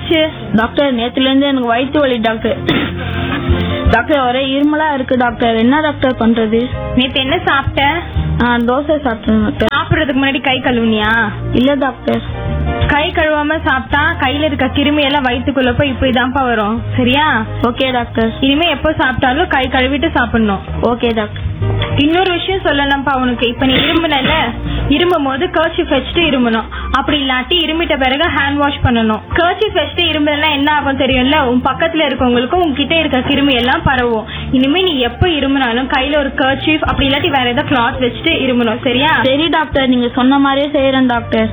என்னாச்சு? டாக்டர் நேத்துல இருந்து எனக்கு வயிற்று வலி டாக்டர். டாக்டர் ஒரே இருமலா இருக்கு டாக்டர். என்ன டாக்டர் பண்றது? நேத்து என்ன சாப்பிட்ட? தோசை சாப்பிட்டேன் டாக்டர். சாப்பிடுறதுக்கு முன்னாடி கை கழுவுனியா? இல்ல டாக்டர். கை கழுவாம சாப்பிட்டா கையில இருக்க கிருமி எல்லாம் வயிற்றுக்குள்ள போய் இப்படிதான்ப்பா வரும். சரியா? Okay doctor. இனிமே எப்போ சாப்பிட்டாலும் கை கழுவிட்டு சாப்பிடணும். Okay doctor. இன்னொரு விஷயம் சொல்லலாம்ப்பா உனக்கு. இப்ப நீ இரும்புனல, இருமும் போது கர்ச்சீஃப் வச்சுட்டு இரும்பணும். அப்படி இல்லாட்டி இருமிட்ட பிறகு ஹேண்ட் வாஷ் பண்ணணும். கர்ச்சீஃப் வச்சுட்டு இரும்புனா என்ன ஆகும் தெரியும்ல? உன் பக்கத்துல இருக்கவங்களுக்கும் உன்கிட்ட இருக்க கிருமி எல்லாம் பரவும். இனிமே நீ எப்ப இருமுனாலும் கையில ஒரு கர்ச்சீஃப் அப்படி இல்லாட்டி வேற ஏதாவது கிளாத் வச்சுட்டு இரும்பணும். சரியா? சரி டாக்டர், நீங்க சொன்ன மாதிரியே செய்யறேன் டாக்டர்.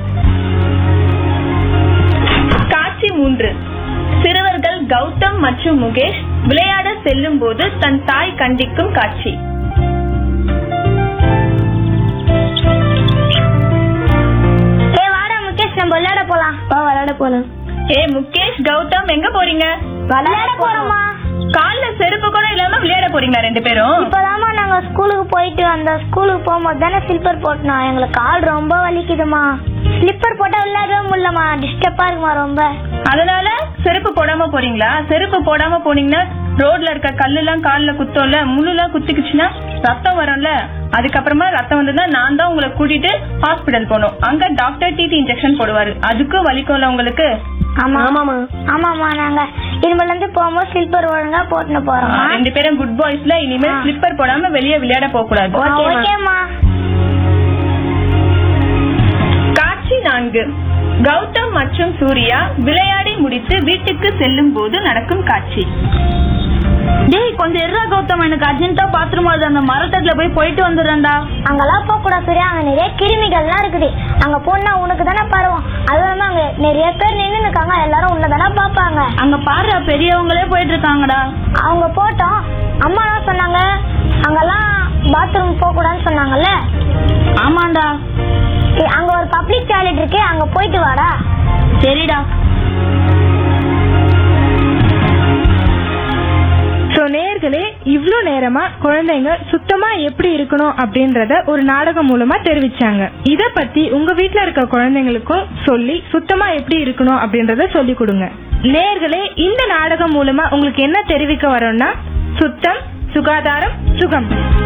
காட்சி 3. சிறுவர்கள் கௌதம் மற்றும் முகேஷ் விளையாட செல்லும் போது தன் தாய் கண்டிக்கும் காட்சி. விளையாட போலாம். விளையாட போலாம். முகேஷ், கௌதம் எங்க போறீங்க? விளையாட போறோமா? கால்ல செருப்பு கூட இல்லாம விளையாட போறீங்களா 2 பேரும்? இப்பதாமா நாங்க ஸ்கூலுக்கு போயிட்டு அந்த ஸ்கூலுக்கு போகும்போது தானே ஸ்லிப்பர் போட்டோம். எங்களுக்கு கால் ரொம்ப வலிக்குதுமா. ஸ்லிப்பர் போட்டா விளையாடவே முடியலமா. டிஸ்டர்பா இருக்குமா ரொம்ப. அதனால செருப்பு போடாம போறீங்களா? செருப்பு போடாம போனீங்கன்னா ரோட்ல இருக்க கல்லு எல்லாம் கால்ல குத்தோம்ல, முள்ளு எல்லாம் குத்திக்குச்சுன்னா ரத்தம் வரும்ல. அதுக்கப்புறமா ரத்தம் வந்ததுன்னா நான் தான் உங்களை கூட்டிட்டு ஹாஸ்பிடல் போனோம். அங்க டாக்டர் டிடி இன்ஜெக்ஷன் போடுவாரு. அதுக்கும் வலிக்கும்ல உங்களுக்கு? ஆமாமா. நாங்க இனிமேல இருந்து போகும்போது ஸ்லிப்பர் ஒழுங்கா போட்டு போறோம். 2 பேரும் குட் பாய்ஸ்ல. இனிமேல் ஸ்லிப்பர் போடாம வெளியே விளையாட போக கூடாது. ஓகேமா. காட்சி 4. கௌதம் மற்றும் சூர்யா விளையாடி முடித்து வீட்டுக்கு செல்லும் போது நடக்கும் காட்சி. டேய் கொஞ்சம் இருடா கௌதம், எனக்கு அர்ஜென்ட்டா பாத்ரூம் வருது. அந்த மரத்தட்டுல போயிட்டு வந்துடுறேன்டா. அங்கெல்லாம் போக கூடாது சூர்யா. அங்க நிறைய கிருமிகள்லாம் இருக்குது. அங்க போனா உனக்கு தானே பரவும். அதுவும் இல்லாம அங்க நிறைய பேர் நின்று இருக்காங்க. எல்லாரும் உன்னதானே பாப்பாங்க. அங்க பாரு பெரியவங்களே போயிட்டு இருக்காங்கடா. அவங்க போட்டோம். அம்மா என்ன சொன்னாங்க? அங்கெல்லாம் பாத்ரூம் போக கூடாதுன்னு சொன்னாங்கல்ல? ஆமாண்டா. அங்க ஒரு பப்ளிக் டாய்லெட் இருக்கு, அங்க போயிட்டு வாடா. சரிடா. நேயர்களே, இவ்ளோ நேரமா குழந்தைங்க சுத்தமா எப்படி இருக்கணும் அப்படின்றத ஒரு நாடகம் மூலமா தெரிவிச்சாங்க. இத பத்தி உங்க வீட்ல இருக்க குழந்தைங்களுக்கும் சொல்லி சுத்தமா எப்படி இருக்கணும் அப்படின்றத சொல்லி கொடுங்க. நேயர்களே, இந்த நாடகம் மூலமா உங்களுக்கு என்ன தெரிவிக்க வரோம்னா, சுத்தம், சுகாதாரம், சுகம்.